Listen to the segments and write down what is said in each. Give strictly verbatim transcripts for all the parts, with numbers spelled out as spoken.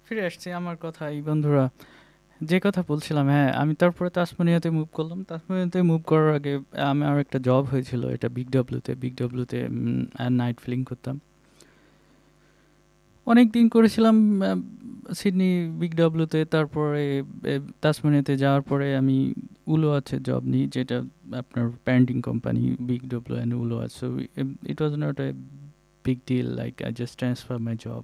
ফিরে আসছি আমার কথাই বন্ধুরা। যে কথা বলছিলাম, হ্যাঁ, আমি তারপরে তাসমানিয়াতে মুভ করলাম। তাসমানিয়াতে মুভ করার আগে আমার একটা জব হয়েছিল, এটা বিগ ডব্লিউতে। বিগ ডব্লিউতে আর নাইট ফিলিং করতাম। অনেক দিন করেছিলাম আহ, সিডনি বিগ ডব্লিউতে। তারপরে এ, তাসমানিয়াতে যাওয়ার পরে আমি উলো আছে জব নিই, যেটা আপনার parenting company big W and উলো আছে। ইট was not a big deal, like I just transfer my job.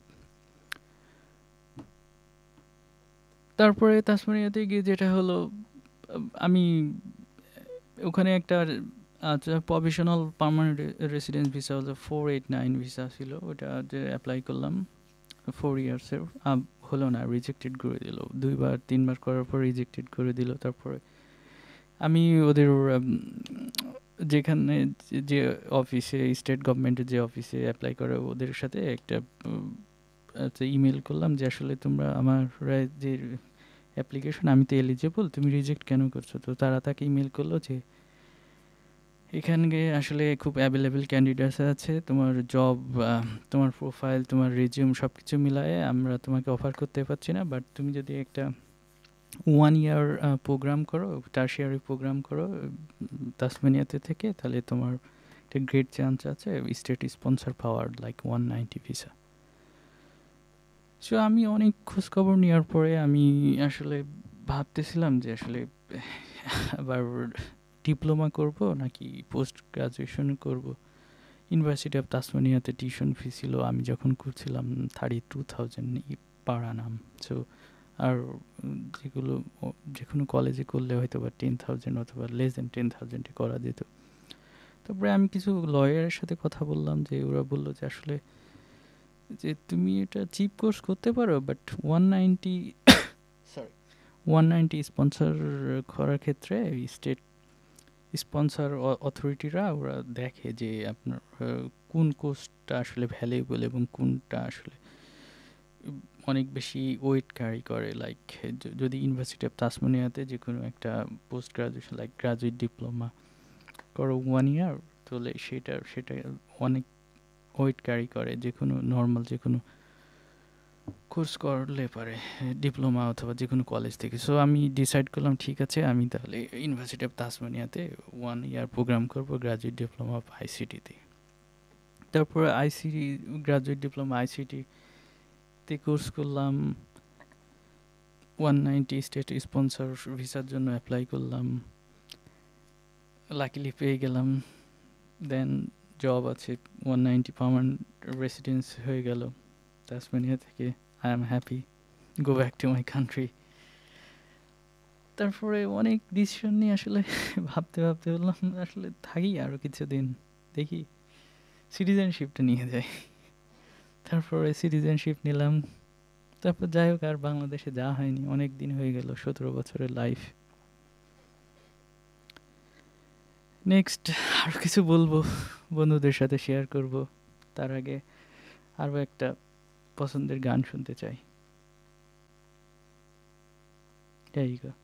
তারপরে তাসমানিয়াতে গিয়ে যেটা হলো, আহ, আমি ওখানে একটা আচ্ছা প্রভিশনাল পার্মানেন্ট রেসিডেন্স ভিসা হলো ফোর এইট নাইন ভিসা ছিল, ওটা যে অ্যাপ্লাই করলাম ফোর ইয়ার্সের। হলো না, রিজেক্টেড করে দিল। দুইবার তিনবার করার পর রিজেক্টেড করে দিল। তারপরে আমি ওদের উম, যেখানে যে যে অফিসে, স্টেট গভর্নমেন্টের যে অফিসে অ্যাপ্লাই করে, ওদের সাথে একটা উম, আচ্ছা ইমেল করলাম যে আসলে তোমরা আমার রা- যে অ্যাপ্লিকেশন, আমি তো এলিজেবল, তুমি রিজেক্ট কেন করছো? তো তারা তাকে ইমেল করলো যে এখানে আসলে খুব অ্যাভেলেবেল ক্যান্ডিডেটস আছে, তোমার জব, তোমার প্রোফাইল, তোমার রিজিউম সব কিছু মিলায়ে আমরা তোমাকে অফার করতে পারছি না, বাট তুমি যদি একটা ওয়ান ইয়ার প্রোগ্রাম করো, টার্সিয়ারি প্রোগ্রাম করো উম, তাসমানিয়াতে থেকে, তাহলে তোমার একটা গ্রেট চান্স আছে স্টেট স্পন্সর পাওয়ার, like one ninety visa. So আমি অনেক খোঁজখবর নেওয়ার পরে আমি আসলে ভাবতেছিলাম যে আসলে আবার ডিপ্লোমা করব নাকি পোস্ট গ্রাজুয়েশন করব। ইউনিভার্সিটি অফ তাসমানিয়াতে টিউশন ফি ছিল আমি যখন করছিলাম thirty two thousand per Anam. So আর উম, যেগুলো ও- যে কোনো কলেজে করলে হয়তো বা টেন থাউজেন্ড অথবা লেস দেন টেন থাউজেন্ডে করা যেত। তারপরে আমি কিছু লয়ারের সাথে কথা বললাম, যে ওরা বললো যে আসলে যে তুমি এটা চিপ কোর্স করতে পারো, but one ninety sorry one ninety sponsor করার ক্ষেত্রে স্টেট স্পন্সর অথরিটিরা ওরা দেখে যে আপনার আহ, কোন কোর্সটা আসলে ভ্যালুয়েবল এবং কোনটা আসলে উম, অনেক বেশি ওয়েট ক্যারি করে। লাইক যদি ইউনিভার্সিটি অফ তাসমানিয়াতে যে কোনো একটা post graduation like graduate diploma করো ওয়ান ইয়ার, তাহলে সেটা সেটা অনেক ওয়েট ক্যারি করে যে কোনো নর্মাল যে কোনো কোর্স করলে পারে, ডিপ্লোমা অথবা যে কোনো কলেজ থেকে। সো আমি ডিসাইড করলাম ঠিক আছে, আমি তাহলে university of তাসমানিয়াতে one year programme করব গ্রাজুয়েট ডিপ্লোমা অফ আইসিটিতে। তারপরে আইসিটি গ্রাজুয়েট ডিপ্লোমা আইসিটিতে কোর্স করলাম, ওয়ান নাইনটি স্টেট স্পন্সর ভিসার জন্য অ্যাপ্লাই করলাম, লাকিলি পেয়ে গেলাম। দেন জব আছে, ওয়ান নাইনটি পার্মানেন্ট রেসিডেন্স হয়ে গেল তাসমানিয়া থেকে। I am happy, go back to my country. তারপরে অনেক ডিসিশন নিয়ে আসলে ভাবতে ভাবতে বললাম আসলে থাকি আরও কিছুদিন, দেখি সিটিজেনশিপটা নিয়ে যাই। তারপরে সিটিজেনশিপ নিলাম। তারপর যাই হোক, আর বাংলাদেশে যাওয়া হয়নি, অনেক দিন হয়ে গেল, সতেরো বছরের লাইফ। নেক্সট আরও কিছু বলবো, বন্ধুদের সাথে শেয়ার করব। তার আগে আরও একটা পছন্দের গান শুনতে চাই। এই